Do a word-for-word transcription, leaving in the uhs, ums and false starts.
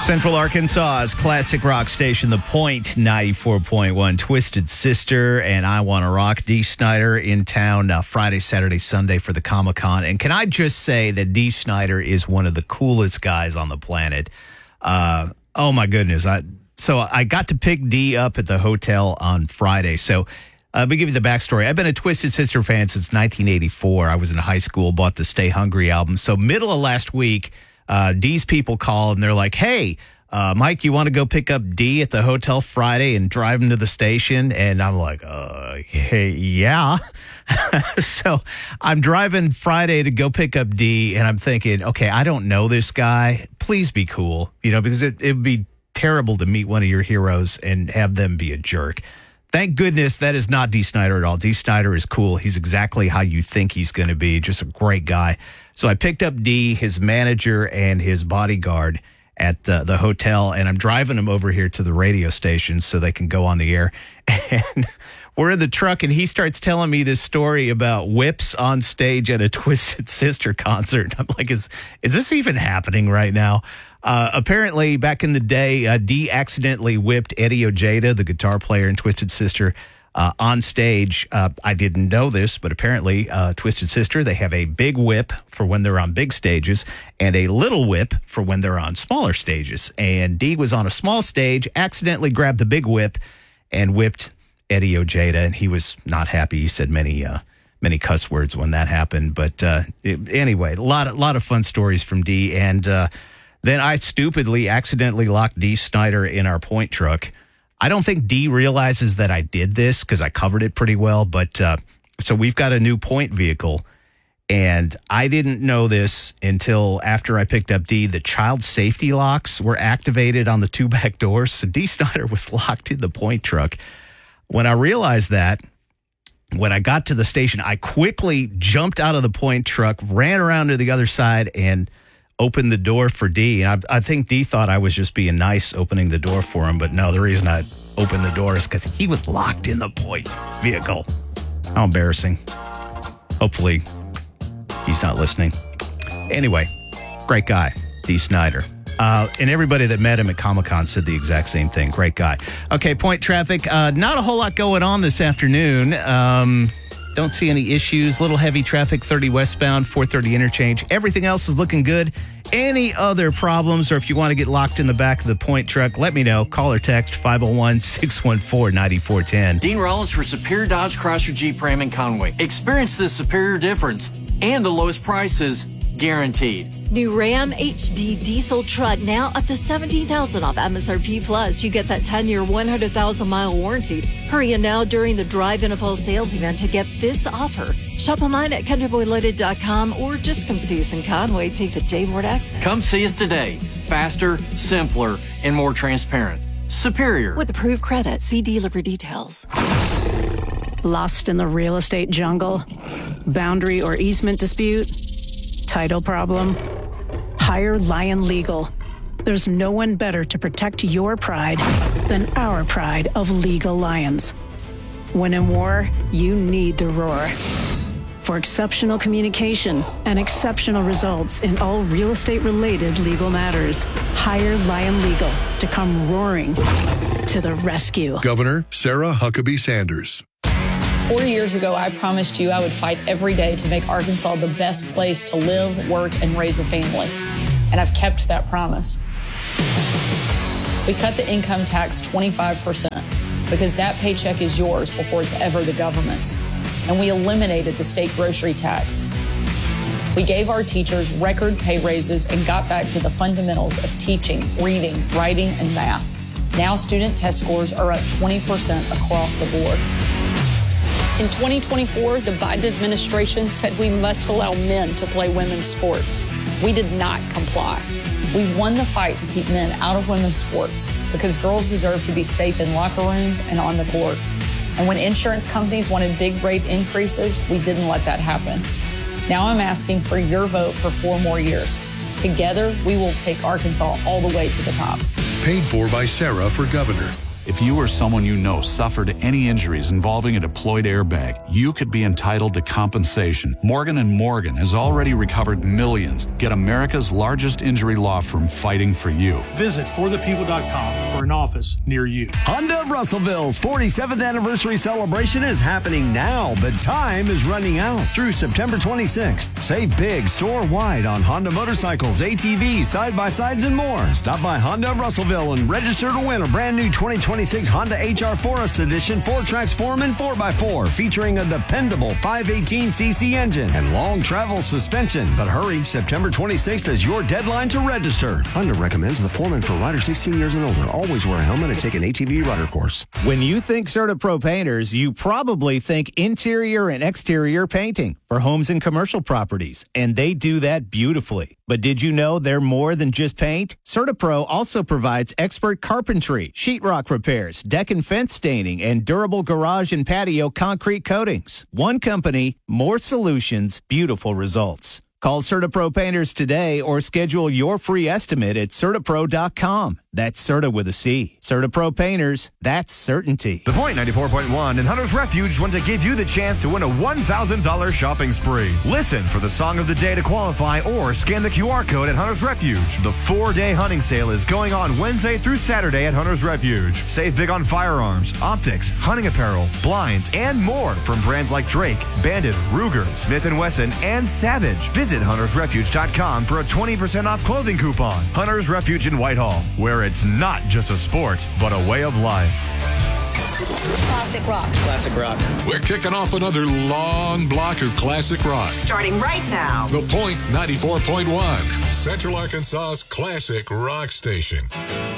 Central Arkansas's classic rock station, The Point, ninety-four point one. Twisted Sister and I Want to Rock. Dee Snider in town uh, Friday, Saturday, Sunday for the Comic-Con. And can I just say that Dee Snider is one of the coolest guys on the planet. Uh, oh, my goodness. I, so I got to pick Dee up at the hotel on Friday. So uh, let me give you the backstory. I've been a Twisted Sister fan since nineteen eighty-four. I was in high school, bought the Stay Hungry album. So middle of last week, Uh, Dee's people called and they're like, hey, uh, Mike, you want to go pick up Dee at the hotel Friday and drive him to the station? And I'm like, uh, hey, yeah. So I'm driving Friday to go pick up Dee and I'm thinking, okay, I don't know this guy. Please be cool, you know, because it, it would be terrible to meet one of your heroes and have them be a jerk. Thank goodness that is not Dee Snider at all. Dee Snider is cool. He's exactly how you think he's going to be, just a great guy. So I picked up Dee, his manager, and his bodyguard at uh, the hotel, and I'm driving them over here to the radio station so they can go on the air. And we're in the truck, and he starts telling me this story about whips on stage at a Twisted Sister concert. I'm like, is, is this even happening right now? Uh, apparently, back in the day, uh, Dee accidentally whipped Eddie Ojeda, the guitar player in Twisted Sister, uh, on stage. Uh, I didn't know this, but apparently, uh, Twisted Sister, they have a big whip for when they're on big stages and a little whip for when they're on smaller stages. And Dee was on a small stage, accidentally grabbed the big whip and whipped Eddie Ojeda, and he was not happy. He said many uh, many cuss words when that happened. But uh, it, anyway, a lot, a lot of fun stories from Dee, and uh, then I stupidly accidentally locked Dee Snider in our Point truck. I don't think Dee realizes that I did this because I covered it pretty well. But uh, so we've got a new Point vehicle, and I didn't know this until after I picked up Dee. The child safety locks were activated on the two back doors. So Dee Snider was locked in the Point truck. When I realized that, when I got to the station, I quickly jumped out of the Point truck, ran around to the other side, and opened the door for Dee. And I, I think Dee thought I was just being nice opening the door for him. But no, the reason I opened the door is because he was locked in the Point vehicle. How embarrassing. Hopefully he's not listening. Anyway, great guy, Dee Snider. Uh, and everybody that met him at Comic-Con said the exact same thing. Great guy. Okay, Point traffic. Uh, not a whole lot going on this afternoon. Um... Don't see any issues. Little heavy traffic, thirty westbound, four thirty interchange. Everything else is looking good. Any other problems, or if you want to get locked in the back of the Point truck, let me know. Call or text five oh one, six one four, nine four one oh. Dean Rollins for Superior Dodge Chrysler Jeep Ram in Conway. Experience the superior difference and the lowest prices guaranteed. New Ram H D diesel truck now up to seventeen thousand dollars off M S R P plus. You get that ten-year, one hundred thousand mile warranty. Hurry in now during the Drive N F L sales event to get this offer. Shop online at country boy loaded dot com or just come see us in Conway. Take the Dave Ward exit. Come see us today. Faster, simpler, and more transparent. Superior. With approved credit, see dealer for details. Lost in the real estate jungle? Boundary or easement dispute? Title problem? Hire Lion Legal. There's no one better to protect your pride than our pride of legal lions. When in war, you need the roar. For exceptional communication and exceptional results in all real estate-related legal matters, hire Lion Legal to come roaring to the rescue. Governor Sarah Huckabee Sanders. Four years ago, I promised you I would fight every day to make Arkansas the best place to live, work, and raise a family. And I've kept that promise. We cut the income tax twenty-five percent because that paycheck is yours before it's ever the government's. And we eliminated the state grocery tax. We gave our teachers record pay raises and got back to the fundamentals of teaching, reading, writing, and math. Now student test scores are up twenty percent across the board. In twenty twenty-four, the Biden administration said we must allow men to play women's sports. We did not comply. We won the fight to keep men out of women's sports because girls deserve to be safe in locker rooms and on the court. And when insurance companies wanted big rate increases, we didn't let that happen. Now I'm asking for your vote for four more years. Together, we will take Arkansas all the way to the top. Paid for by Sarah for governor. If you or someone you know suffered any injuries involving a deployed airbag, you could be entitled to compensation. Morgan and Morgan has already recovered millions. Get America's largest injury law firm fighting for you. Visit for the people dot com for an office near you. Honda of Russellville's forty-seventh anniversary celebration is happening now, but time is running out through September twenty-sixth. Save big store-wide on Honda motorcycles, A T Vs, side-by-sides, and more. Stop by Honda of Russellville and register to win a brand new twenty twenty-six Honda H R Forest Edition four-trax Foreman four by four featuring a dependable five eighteen c c engine and long travel suspension. But hurry, September twenty-sixth is your deadline to register. Honda recommends the Foreman for riders sixteen years and older. Always wear a helmet and take an A T V rider course. When you think CertaPro Painters, you probably think interior and exterior painting for homes and commercial properties, and they do that beautifully. But did you know they're more than just paint? CertaPro also provides expert carpentry, sheetrock repairs, deck and fence staining, and durable garage and patio concrete coatings. One company, more solutions, beautiful results. Call CertaPro Painters today or schedule your free estimate at CertaPro dot com. That's Certa with a C. CertaPro Painters, that's certainty. The Point ninety-four point one and Hunter's Refuge want to give you the chance to win a one thousand dollars shopping spree. Listen for the song of the day to qualify or scan the Q R code at Hunter's Refuge. The four-day hunting sale is going on Wednesday through Saturday at Hunter's Refuge. Save big on firearms, optics, hunting apparel, blinds, and more from brands like Drake, Bandit, Ruger, Smith and Wesson, and Savage. Visit Hunters Refuge dot com for a twenty percent off clothing coupon. Hunter's Refuge in Whitehall, where it's not just a sport, but a way of life. Classic rock. Classic rock. We're kicking off another long block of classic rock. Starting right now. The Point ninety-four point one, Central Arkansas's classic rock station.